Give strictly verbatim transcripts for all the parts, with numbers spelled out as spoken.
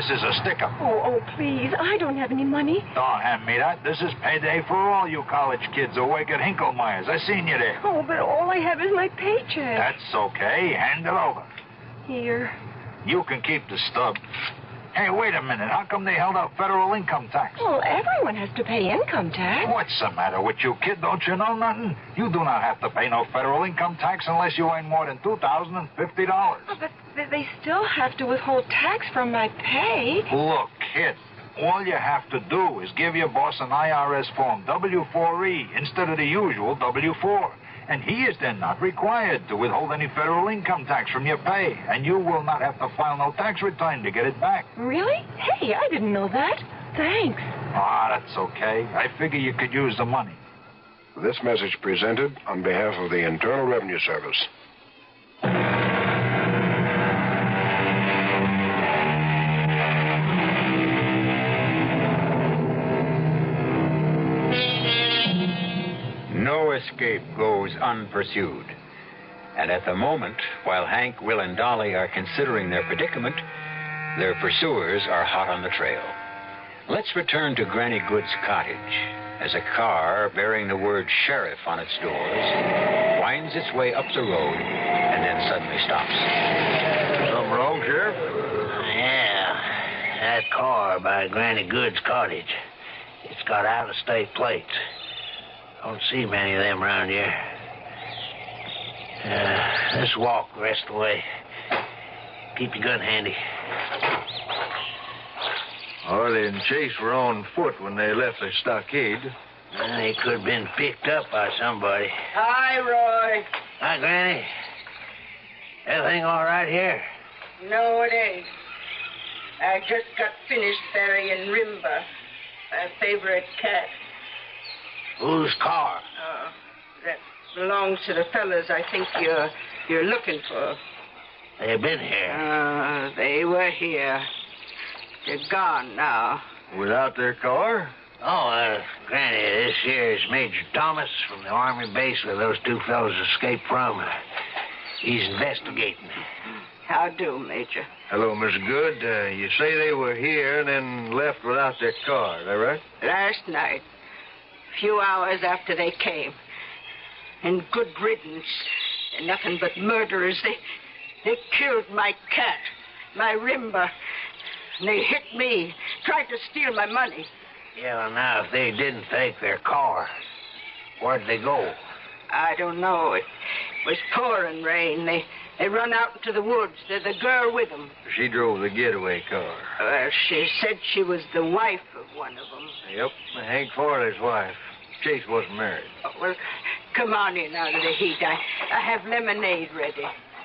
is a stick-up. Oh, oh, please. I don't have any money. Don't hand me that. This is payday for all you college kids who work at Hinklemeyer's. I seen you there. Oh, but all I have is my paycheck. That's okay. Hand it over. Here. You can keep the stub. Hey, wait a minute. How come they held out federal income tax? Well, everyone has to pay income tax. What's the matter with you, kid? Don't you know nothing? You do not have to pay no federal income tax unless you earn more than two thousand fifty dollars. Oh, but they still have to withhold tax from my pay. Look, kid, all you have to do is give your boss an I R S form W four E instead of the usual W four. And he is then not required to withhold any federal income tax from your pay. And you will not have to file no tax return to get it back. Really? Hey, I didn't know that. Thanks. Ah, that's okay. I figure you could use the money. This message presented on behalf of the Internal Revenue Service. No escape goes unpursued. And at the moment, while Hank, Will, and Dolly are considering their predicament, their pursuers are hot on the trail. Let's return to Granny Good's cottage as a car bearing the word sheriff on its doors winds its way up the road and then suddenly stops. Something wrong, Sheriff? Yeah, that car by Granny Good's cottage. It's got out-of-state plates. Don't see many of them around here. Uh, let's walk the rest of the way. Keep your gun handy. Harley and Chase were on foot when they left their stockade. Well, they could have been picked up by somebody. Hi, Roy. Hi, Granny. Everything all right here? No, it ain't. I just got finished burying Rimba, my favorite cat. Whose car? Uh, that belongs to the fellas I think you're you're looking for. They've been here. Uh, they were here. They're gone now. Without their car? Oh, uh, Granny, this here is Major Thomas from the Army base where those two fellows escaped from. He's investigating. How do, Major? Hello, Miss Good. Uh, you say they were here and then left without their car, is that right? Last night. A few hours after they came. And good riddance. They're nothing but murderers. They they killed my cat, my Rimba. And they hit me, tried to steal my money. Yeah, well, now, if they didn't take their car, where'd they go? I don't know. It was pouring rain. They they run out into the woods. There's a girl with them. She drove the getaway car. Well, she said she was the wife of one of them. Yep, Hank Farley's wife. Chase wasn't married. Oh, well, come on in out of the heat. I, I have lemonade ready.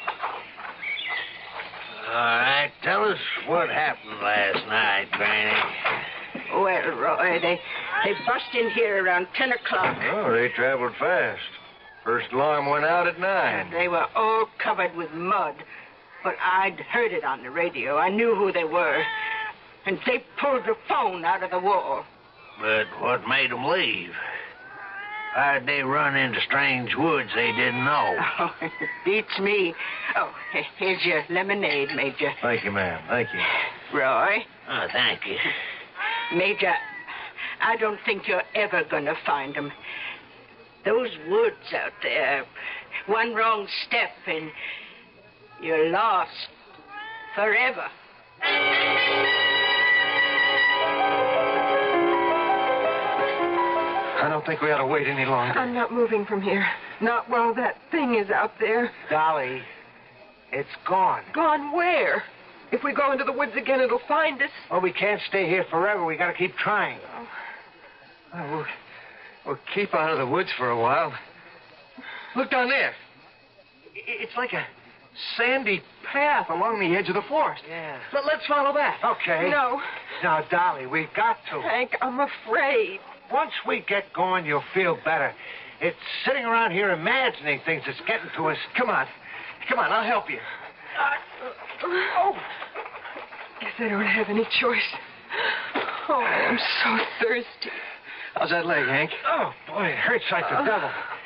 All right, tell us what happened last night, Granny. Well, Roy, they, they bust in here around ten o'clock. Oh, they traveled fast. First alarm went out at nine. They were all covered with mud. But I'd heard it on the radio. I knew who they were. And they pulled the phone out of the wall. But what made them leave? Why'd they run into strange woods they didn't know? Oh, it beats me. Oh, here's your lemonade, Major. Thank you, ma'am. Thank you. Roy? Oh, thank you. Major, I don't think you're ever going to find them. Those woods out there, one wrong step and you're lost forever. I don't think we ought to wait any longer. I'm not moving from here. Not while that thing is out there. Dolly, it's gone. Gone where? If we go into the woods again, it'll find us. Well, we can't stay here forever. We gotta keep trying. Oh. Oh, we'll, we'll keep out of the woods for a while. Look down there. It's like a sandy path along the edge of the forest. Yeah. Let, let's follow that. Okay. No. Now, Dolly, we've got to. Hank, I'm afraid. Once we get going, you'll feel better. It's sitting around here imagining things that's getting to us. Come on. Come on, I'll help you. Uh, oh. Guess I don't have any choice. Oh, I am so thirsty. How's that leg, Hank? Oh, boy, it hurts like the Uh, devil.